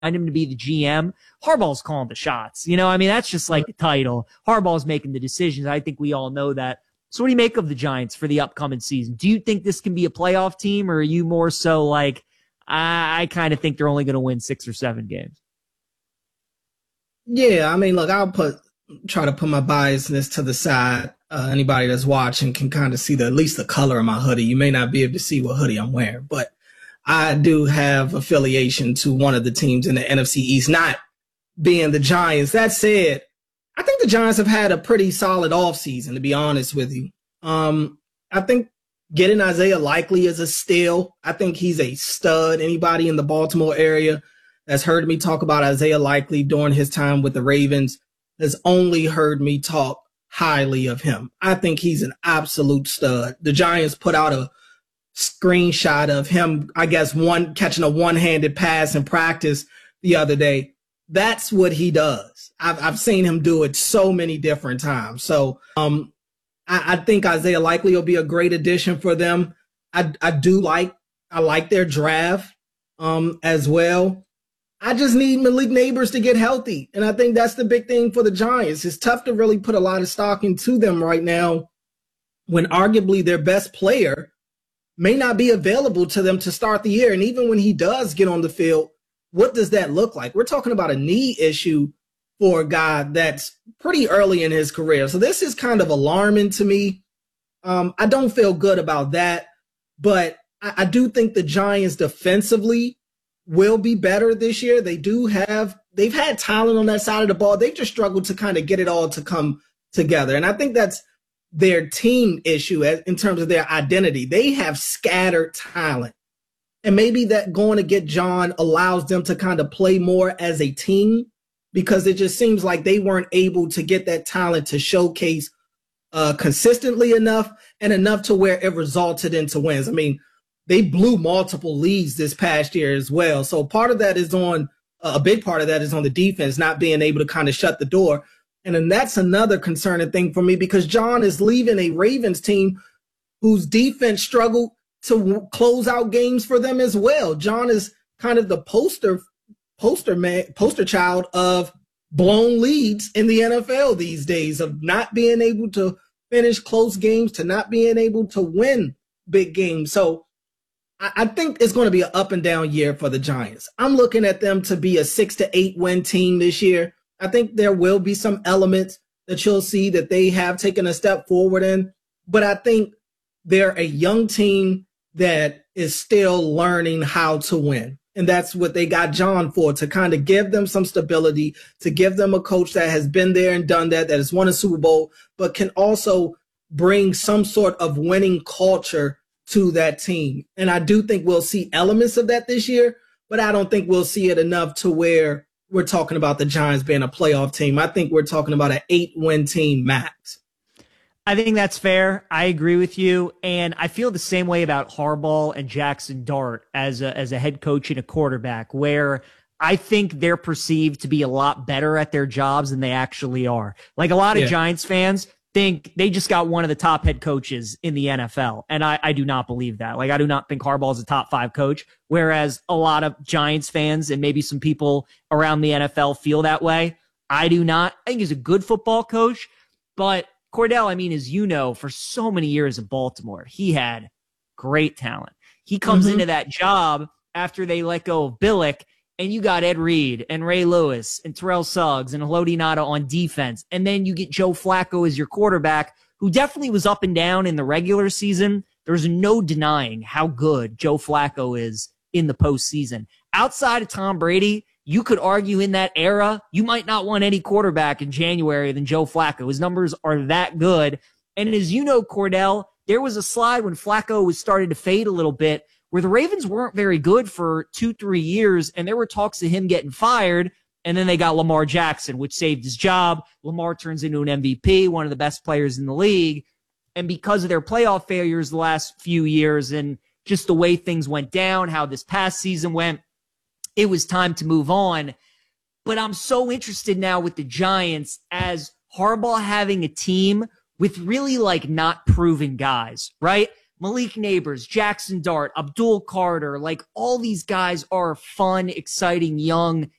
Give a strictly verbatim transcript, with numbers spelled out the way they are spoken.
him to be the G M. Harbaugh's calling the shots. You know, I mean, that's just like the title. Harbaugh's making the decisions. I think we all know that. So what do you make of the Giants for the upcoming season? Do you think this can be a playoff team, or are you more so like, I, I kind of think they're only going to win six or seven games? Yeah, I mean, look, I'll put try to put my biasness to the side. Uh, anybody that's watching can kind of see the at least the color of my hoodie. You may not be able to see what hoodie I'm wearing, but I do have affiliation to one of the teams in the N F C East, not being the Giants. That said, I think the Giants have had a pretty solid offseason, to be honest with you. Um, I think getting Isaiah Likely is a steal. I think he's a stud. Anybody in the Baltimore area that's heard me talk about Isaiah Likely during his time with the Ravens has only heard me talk highly of him. I think he's an absolute stud. The Giants put out a screenshot of him, I guess, one catching a one-handed pass in practice the other day. That's what he does. I've I've seen him do it so many different times. So um, I, I think Isaiah Likely will be a great addition for them. I I do like I like their draft um as well. I just need Malik Neighbors to get healthy. And I think that's the big thing for the Giants. It's tough to really put a lot of stock into them right now when arguably their best player may not be available to them to start the year. And even when he does get on the field, what does that look like? We're talking about a knee issue for a guy that's pretty early in his career. So this is kind of alarming to me. Um, I don't feel good about that, but I, I do think the Giants defensively will be better this year. They do have, they've had talent on that side of the ball. They've just struggled to kind of get it all to come together. And I think that's their team issue in terms of their identity. They have scattered talent. And maybe that going to get John allows them to kind of play more as a team, because it just seems like they weren't able to get that talent to showcase uh, consistently enough and enough to where it resulted into wins. I mean, they blew multiple leads this past year as well. So part of that is on, uh, a big part of that is on the defense, not being able to kind of shut the door. And then that's another concerning thing for me, because John is leaving a Ravens team whose defense struggled to w- close out games for them as well. John is kind of the poster, poster man, poster child of blown leads in the N F L these days, of not being able to finish close games, to not being able to win big games. So I think it's going to be an up and down year for the Giants. I'm looking at them to be a six to eight win team this year. I think there will be some elements that you'll see that they have taken a step forward in, but I think they're a young team that is still learning how to win. And that's what they got John for, to kind of give them some stability, to give them a coach that has been there and done that, that has won a Super Bowl, but can also bring some sort of winning culture to that team. And I do think we'll see elements of that this year, but I don't think we'll see it enough to where we're talking about the Giants being a playoff team. I think we're talking about an eight-win team max. I think that's fair. I agree with you. And I feel the same way about Harbaugh and Jackson Dart as a, as a head coach and a quarterback, where I think they're perceived to be a lot better at their jobs than they actually are. Like a lot of yeah. Giants fans think they just got one of the top head coaches in the N F L. And I, I do not believe that. Like, I do not think Harbaugh is a top five coach, whereas a lot of Giants fans and maybe some people around the N F L feel that way. I do not. I think he's a good football coach, but Cordell, I mean, as you know, for so many years in Baltimore, he had great talent. He comes mm-hmm. into that job after they let go of Billick, and you got Ed Reed and Ray Lewis and Terrell Suggs and Haloti Ngata on defense. And then you get Joe Flacco as your quarterback, who definitely was up and down in the regular season. There's no denying how good Joe Flacco is in the postseason. Outside of Tom Brady, you could argue in that era, you might not want any quarterback in January than Joe Flacco. His numbers are that good. And as you know, Cordell, there was a slide when Flacco was starting to fade a little bit, where the Ravens weren't very good for two, three years, and there were talks of him getting fired, and then they got Lamar Jackson, which saved his job. Lamar turns into an M V P, one of the best players in the league. And because of their playoff failures the last few years and just the way things went down, how this past season went, it was time to move on. But I'm so interested now with the Giants as Harbaugh having a team with really like not proven guys, right? Malik Neighbors, Jackson Dart, Abdul Carter, like all these guys are fun, exciting, young